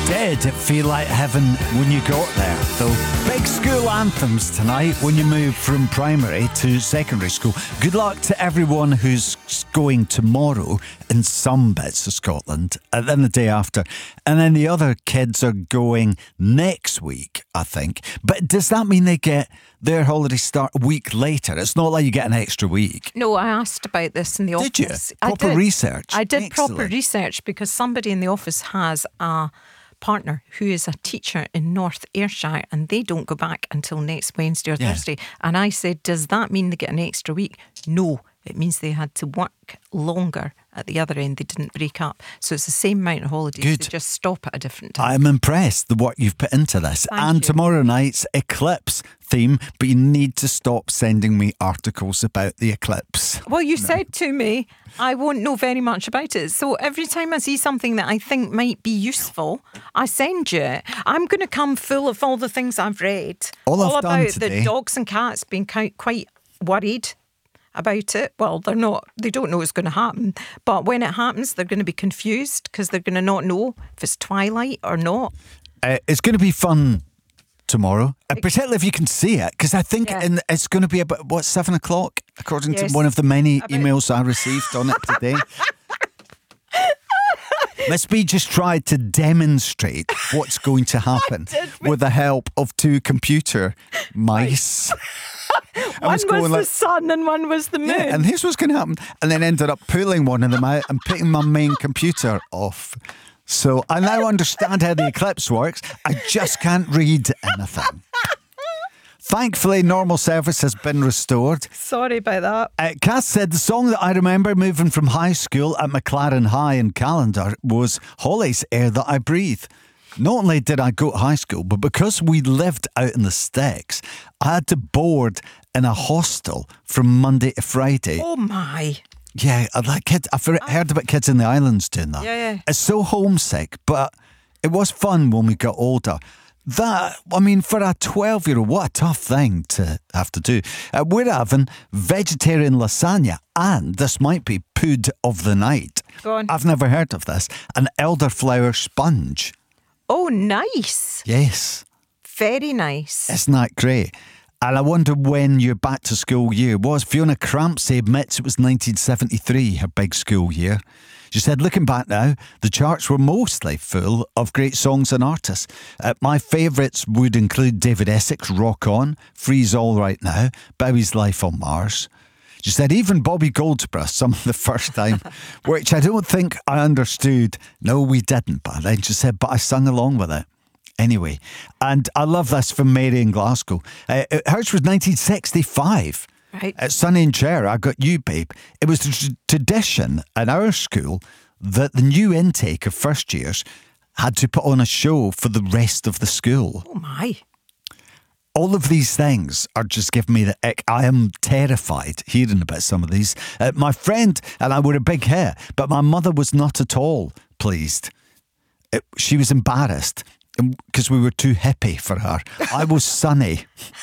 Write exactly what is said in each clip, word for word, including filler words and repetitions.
Did it feel like heaven when you got there, though? Big school anthems tonight when you move from primary to secondary school. Good luck to everyone who's going tomorrow in some bits of Scotland, and then the day after. And then the other kids are going next week, I think. But does that mean they get their holiday start a week later? It's not like you get an extra week. No, I asked about this in the office. Did you? Proper I did. research? I did Excellent. proper research because somebody in the office has a partner who is a teacher in North Ayrshire and they don't go back until next Wednesday or Yeah. Thursday. And I said, does that mean they get an extra week? No, it means they had to work longer at the other end. They didn't break up. So it's the same amount of holidays. Good. They just stop at a different time. I'm impressed the work you've put into this. Thank and you. tomorrow night's eclipse theme, but you need to stop sending me articles about the eclipse. Well, you said to me, I won't know very much about it. So every time I see something that I think might be useful, I send you it. I'm going to come full of all the things I've read. All I've done about today- the dogs and cats being quite, quite worried about it. Well, they're not, they don't know it's going to happen. But when it happens, they're going to be confused because they're going to not know if it's twilight or not. Uh, it's going to be fun tomorrow, uh, particularly if you can see it, because I think Yeah. in, it's going to be about, what, seven o'clock, according Yes. to one of the many About- emails I received on it today. Miss B just tried to demonstrate what's going to happen did. with the help of two computer mice. I One was, going the like- sun and one was the moon. Yeah, and here's what's going to happen. And then ended up pulling one of them out and putting my main computer off. So I now understand how the eclipse works. I just can't read anything. Thankfully, normal service has been restored. Sorry about that. Uh, Cass said the song that I remember moving from high school at McLaren High in Calendar was Holly's Air That I Breathe. Not only did I go to high school, but because we lived out in the sticks, I had to board in a hostel from Monday to Friday. Oh my. Yeah, I like kids. I've heard about kids in the islands doing that. Yeah, yeah. It's so homesick, but it was fun when we got older. That, I mean, for a twelve-year-old, what a tough thing to have to do. Uh, we're having vegetarian lasagna, and this might be Pood of the Night. Go on. I've never heard of this. An elderflower sponge. Oh, nice. Yes. Very nice. Isn't that great? And I wonder when your back to school year was. Fiona Crampsey admits it was nineteen seventy-three, her big school year. She said, looking back now, the charts were mostly full of great songs and artists. Uh, my favourites would include David Essex, Rock On, Freeze All Right Now, Bowie's Life on Mars. She said, even Bobby Goldsborough, some of the first time, which I don't think I understood. No, we didn't. But then she said, but I sung along with it. Anyway, and I love this from Mary in Glasgow. Uh, hers was nineteen sixty-five. Right. At Sonny and Cher, I Got You, Babe. It was the tr- tradition at our school that the new intake of first years had to put on a show for the rest of the school. Oh my. All of these things are just giving me the ick. I am terrified hearing about some of these. Uh, my friend and I were a big hit, but my mother was not at all pleased. It, she was embarrassed because we were too hippie for her. I was sunny.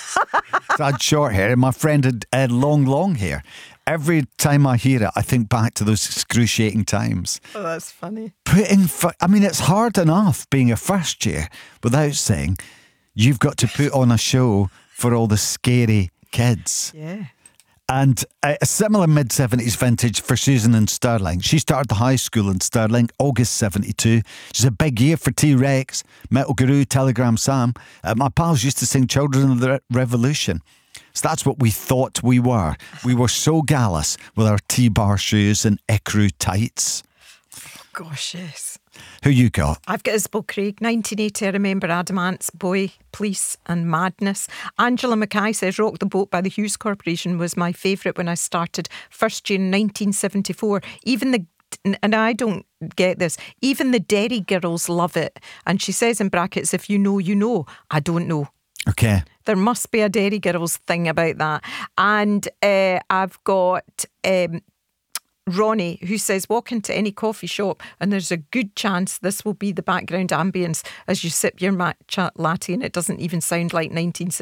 So I had short hair and my friend had, had long, long hair. Every time I hear it, I think back to those excruciating times. Oh, that's funny. Putting, fu- I mean, it's hard enough being a first year without saying you've got to put on a show for all the scary kids. Yeah. And a a similar mid-seventies vintage for Susan in Stirling. She started the high school in Stirling, August seventy-two. She's a big year for T-Rex, Metal Guru, Telegram Sam. Uh, my pals used to sing Children of the Re- Revolution. So that's what we thought we were. We were so gallus with our T-bar shoes and ecru tights. Gosh, yes. Who you got? I've got Isabel Craig, nineteen eighty. I remember Adamants, Boy, Police and Madness. Angela Mackay says Rock the Boat by the Hughes Corporation was my favourite when I started first year in nineteen seventy-four. Even the, and I don't get this, even the Derry girls love it. And she says in brackets, if you know, you know. I don't know. Okay. There must be a Derry girls thing about that. And uh, I've got um, Ronnie, who says, walk into any coffee shop and there's a good chance this will be the background ambience as you sip your matcha latte and it doesn't even sound like nineteen